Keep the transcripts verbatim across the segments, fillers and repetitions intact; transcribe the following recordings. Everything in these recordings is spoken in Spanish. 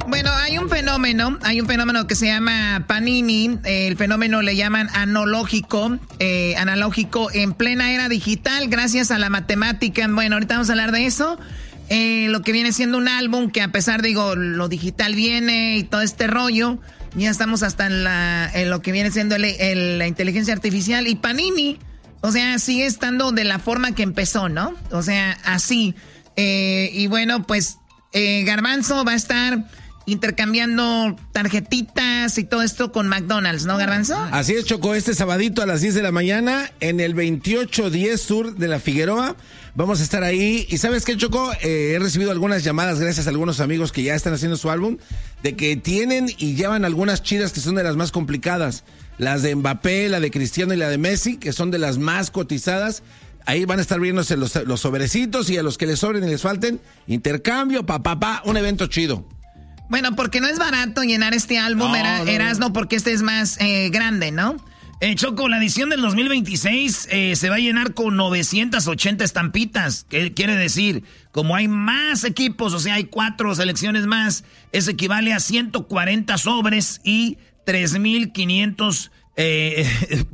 Bueno, hay un fenómeno, hay un fenómeno que se llama Panini, eh, el fenómeno le llaman analógico, eh, analógico en plena era digital gracias a la matemática. Bueno, ahorita vamos a hablar de eso. Eh, lo que viene siendo un álbum que a pesar, digo, lo digital viene y todo este rollo, ya estamos hasta en, la, en lo que viene siendo el, el, la inteligencia artificial. Y Panini, o sea, sigue estando de la forma que empezó, ¿no? O sea, así. Eh, y bueno, pues eh, Garbanzo va a estar intercambiando tarjetitas y todo esto con McDonald's, ¿no, Garbanzo? Así es, Choco, este sabadito a las diez de la mañana en el veintiocho diez Sur de la Figueroa. Vamos a estar ahí. Y ¿sabes qué, Choco? Eh, he recibido algunas llamadas gracias a algunos amigos que ya están haciendo su álbum, de que tienen y llevan algunas chidas que son de las más complicadas. Las de Mbappé, la de Cristiano y la de Messi, que son de las más cotizadas. Ahí van a estar viéndose los, los sobrecitos, y a los que les sobren y les falten, intercambio, pa, pa, pa, un evento chido. Bueno, porque no es barato llenar este álbum, no, era, no, Erasno, porque este es más eh, grande, ¿no? Eh, Choco, la edición del dos mil veintiséis eh, se va a llenar con novecientas ochenta estampitas. ¿Qué quiere decir? Como hay más equipos, o sea, hay cuatro selecciones más, eso equivale a ciento cuarenta sobres y tres mil quinientos, eh,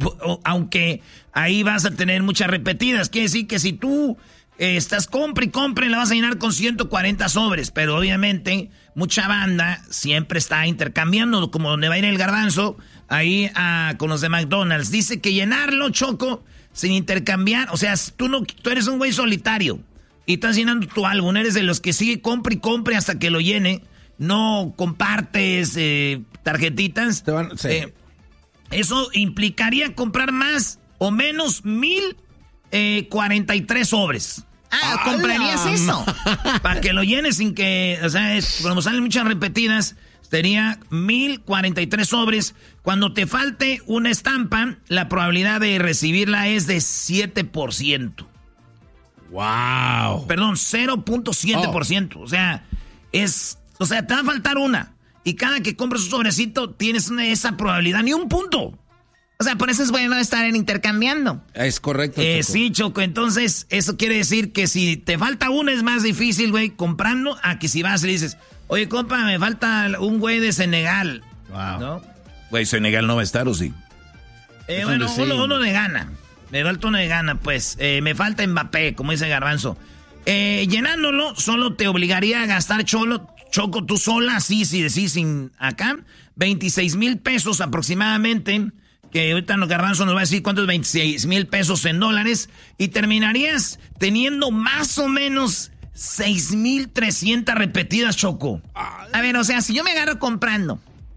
aunque ahí vas a tener muchas repetidas. Quiere decir que si tú eh, estás compra y compra, la vas a llenar con ciento cuarenta sobres, pero obviamente mucha banda siempre está intercambiando, como donde va a ir el Garbanzo, ahí ah, con los de McDonald's. Dice que llenarlo, Choco, sin intercambiar, o sea, tú, no, tú eres un güey solitario y estás llenando tu álbum, eres de los que sigue compra y compre hasta que lo llene, no compartes eh, tarjetitas. Te van, sí. eh, eso implicaría comprar más o menos mil cuarenta y tres sobres. Ah, ¿comprarías eso? Para que lo llenes sin que, o sea, es, como salen muchas repetidas, sería mil cuarenta y tres sobres. Cuando te falte una estampa, la probabilidad de recibirla es de siete por ciento. ¡Wow! Perdón, cero punto siete por ciento. Oh. O sea, es, o sea, te va a faltar una. Y cada que compras un sobrecito, tienes una, esa probabilidad, ni un punto. O sea, por eso es bueno estar en intercambiando. Es correcto, eh, Choco. Sí, Choco. Entonces, eso quiere decir que si te falta una es más difícil, güey, comprando, a que si vas y le dices, oye, compa, me falta un güey de Senegal. Wow. ¿No? Güey, Senegal no va a estar, ¿o sí? Eh, bueno, uno, uno de gana. Me falta uno de gana, pues. Eh, me falta Mbappé, como dice Garbanzo. Eh, llenándolo, solo te obligaría a gastar, Cholo, Choco, tú sola, sí, sí, sí, sin acá, veintiséis mil pesos aproximadamente. Que ahorita los Garbanzo nos va a decir cuántos veintiséis mil pesos en dólares. Y terminarías teniendo más o menos seis mil trescientas repetidas, Choco. A ver, o sea, si yo me agarro comprando,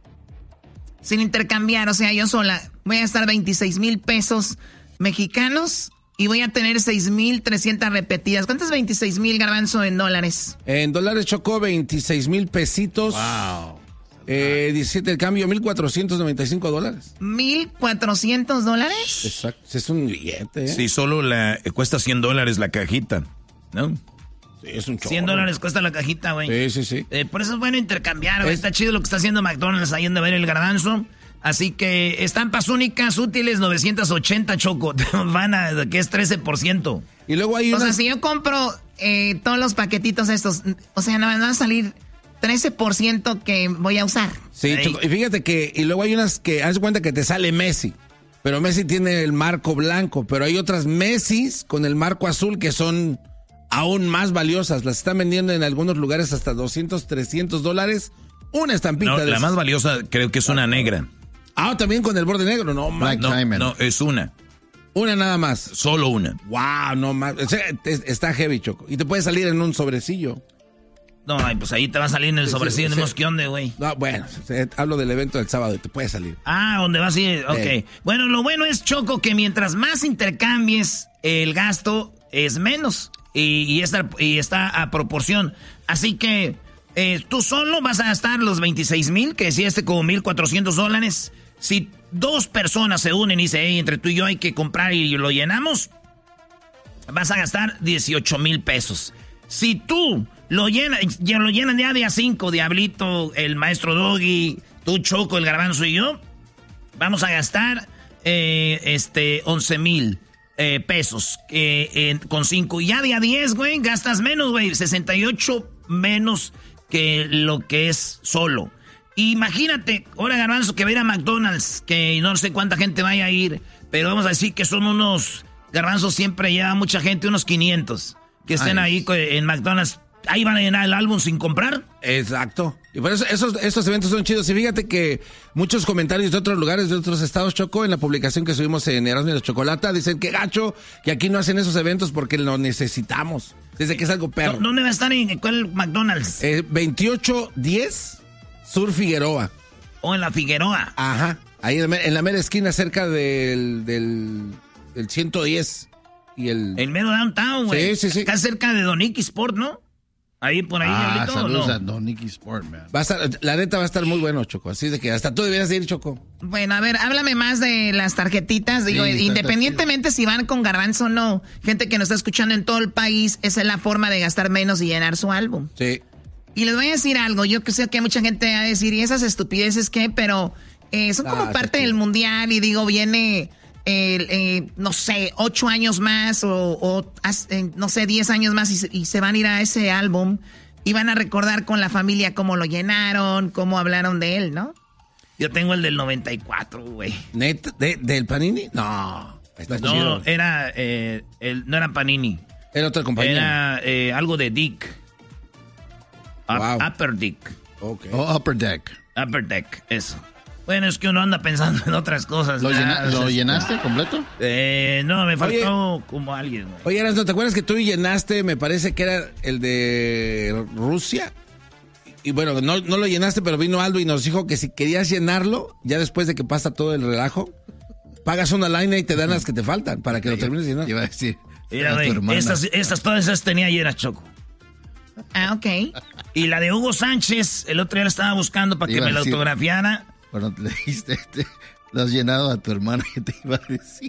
sin intercambiar, o sea, yo sola, voy a gastar veintiséis mil pesos mexicanos y voy a tener seis mil trescientas repetidas. ¿Cuántos veintiséis mil, Garbanzo, en dólares? En dólares, Choco, veintiséis mil pesitos. Wow. Eh, diecisiete el cambio, mil cuatrocientos noventa y cinco dólares. ¿mil cuatrocientos dólares? Exacto, es un billete, ¿eh? Sí, solo la, eh, cuesta cien dólares la cajita, ¿no? Sí, es un chorro. cien dólares cuesta la cajita, güey. Sí, sí, sí. Eh, por eso es bueno intercambiar, güey. Es... Está chido lo que está haciendo McDonald's ahí en de ver el Garbanzo. Así que estampas únicas, útiles, novecientos ochenta, Choco. Van a, que es trece por ciento. Y luego hay O unas... sea, si yo compro eh, todos los paquetitos estos, o sea, no van a salir trece por ciento que voy a usar. Sí, Choco, y fíjate que, y luego hay unas que, haz de cuenta que te sale Messi, pero Messi tiene el marco blanco, pero hay otras Messis con el marco azul que son aún más valiosas. Las están vendiendo en algunos lugares hasta doscientos, trescientos dólares. Una estampita. No, de la esas. más valiosa creo que es una negra. Ah, también con el borde negro. No, man. No, no, es una. Una nada más. Solo una. Wow, no más. O sea, está heavy, Choco. Y te puede salir en un sobrecillo. No, ay, pues ahí te va a salir en el sobrecillo, sí, no sí. sé qué onda, güey. No, bueno, hablo del evento del sábado, te puede salir. Ah, donde vas a ir, ok. Sí. Bueno, lo bueno es, Choco, que mientras más intercambies, el gasto es menos. Y, y, está, y está a proporción. Así que eh, tú solo vas a gastar los veintiséis mil, que decía este como mil cuatrocientos dólares. Si dos personas se unen y dicen, hey, entre tú y yo hay que comprar y lo llenamos, vas a gastar dieciocho mil pesos. Si tú lo llenas, ya lo llenan ya día cinco, Diablito, el maestro Doggy, tú, Choco, el Garbanzo y yo, vamos a gastar eh, este once mil eh, pesos eh, eh, con cinco. Y ya día diez, güey, gastas menos, güey, sesenta y ocho menos que lo que es solo. Imagínate, ahora Garbanzo, que va a ir a McDonald's, que no sé cuánta gente vaya a ir, pero vamos a decir que son unos, Garbanzo siempre lleva mucha gente, unos quinientos, que estén Ay. ahí en McDonald's. Ahí van a llenar el álbum sin comprar. Exacto. Y por eso esos, estos eventos son chidos. Y fíjate que muchos comentarios de otros lugares, de otros estados, Choco, en la publicación que subimos en Erasmo y la Chocolata, dicen que gacho, que aquí no hacen esos eventos porque lo necesitamos. Desde que es algo perro. ¿Dónde va a estar? ¿En cuál McDonald's? Eh, veintiocho diez Sur Figueroa. ¿O oh, en la Figueroa? Ajá. Ahí en la mera esquina, cerca del, del, del ciento diez. Y el... El mero downtown, güey. Sí, sí, sí. Acá cerca de Don Icky Sport, ¿no? Ahí por ahí. Ah, saludos ¿no? a Don Icky Sport, man. Va a estar, la neta va a estar muy bueno, Choco. Así de que hasta tú deberías ir, Choco. Bueno, a ver, háblame más de las tarjetitas. Digo, sí, independientemente si van con Garbanzo o no, gente que nos está escuchando en todo el país, esa es la forma de gastar menos y llenar su álbum. Sí. Y les voy a decir algo. Yo sé que mucha gente va a decir, ¿y esas estupideces qué? Pero eh, son como ah, parte del mundial y digo, viene... Eh, eh, no sé, ocho años más o, o eh, no sé, diez años más y se, y se van a ir a ese álbum y van a recordar con la familia cómo lo llenaron, cómo hablaron de él, ¿no? Yo tengo el del noventa y cuatro, güey. ¿Net de, del Panini? No, está no, chido. era, eh, el, no era Panini. Era otra compañía. Era eh, algo de Dick. Wow. Up, Upper Dick. Okay. Oh, Upper Deck. Upper Deck, eso. Bueno, es que uno anda pensando en otras cosas. ¿Lo, llena, ¿lo llenaste completo? Eh, no, me faltó Oye, como alguien. Güey. Oye, Erasmo, ¿te acuerdas que tú llenaste, me parece que era el de Rusia? Y bueno, no, no lo llenaste, pero vino Aldo y nos dijo que si querías llenarlo, ya después de que pasa todo el relajo, pagas una línea y te dan las que te faltan para que lo termines llenando. Iba a decir. Mira, güey, estas, estas, todas esas tenía llenas, Choco. Ah, ok. Y la de Hugo Sánchez, el otro día la estaba buscando para que me la autografiara. Cuando le dijiste, te, lo has llenado a tu hermana, ¿qué te iba a decir?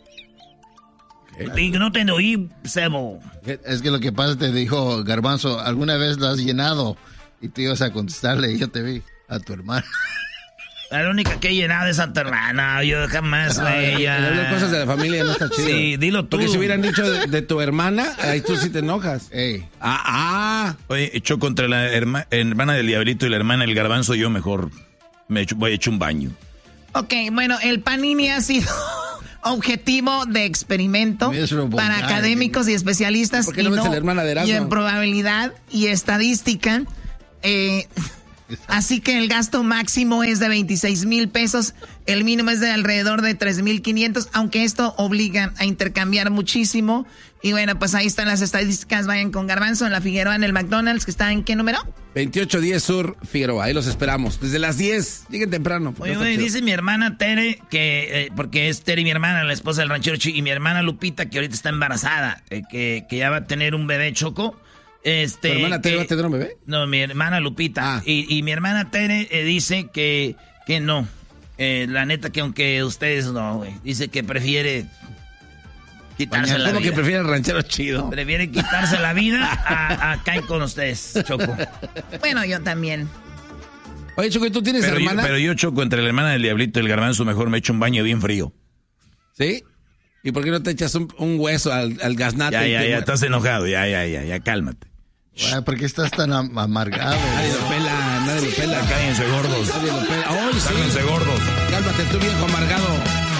Y no te oí, Sebo. Es que lo que pasa, te dijo Garbanzo, ¿alguna vez lo has llenado? Y tú ibas a contestarle y yo te vi a tu hermana. La única que he llenado es a tu hermana, yo jamás, güey. Hablar cosas de la familia no está chido. Sí, dilo tú. Porque si hubieran dicho de, de tu hermana, ahí tú sí te enojas. Ey. Ah, ah. Oye, echó contra la herma, hermana del Diablito y la hermana del Garbanzo, yo mejor... Me echo, voy a echar un baño. Ok, bueno, el Panini ha sido objetivo de experimento para académicos y especialistas. ¿Por qué y no no, ves a la hermana de Erasmo? Y en probabilidad y estadística. Eh, así que el gasto máximo es de veintiséis mil pesos. El mínimo es de alrededor de tres mil quinientos, aunque esto obliga a intercambiar muchísimo. Y bueno, pues ahí están las estadísticas. Vayan con Garbanzo en la Figueroa, en el McDonald's, que está en ¿qué número? veintiocho diez Sur Figueroa, ahí los esperamos. Desde las diez, lleguen temprano. Oye, güey, dice mi hermana Tere, que, eh, porque es Tere mi hermana, la esposa del ranchero Chi, y mi hermana Lupita, que ahorita está embarazada, eh, que, que ya va a tener un bebé, Choco. Este, ¿Tu hermana Tere que, va a tener un bebé? No, mi hermana Lupita. Ah. Y, y mi hermana Tere eh, dice que, que no. Eh, la neta que aunque ustedes no, güey. Dice que prefiere quitarse la ¿Cómo vida. que prefiere el ranchero chido? Prefiere quitarse la vida a, a caer con ustedes, Choco. Bueno, yo también. Oye, Choco, ¿y tú tienes Pero yo, hermana? pero yo choco entre la hermana del Diablito y el Garbanzo, mejor me echo un baño bien frío. ¿Sí? ¿Y por qué no te echas un, un hueso al, al gaznate? Ya, y ya, te- ya, estás enojado, ya, ya, ya, ya, cálmate. Ay, ¿por qué estás tan am- amargado? Nadie lo pela, nadie lo pela. Cállense gordos. Nadie lo pela. ¡Ay, sí! Cállense gordos. Cálmate tú, viejo amargado.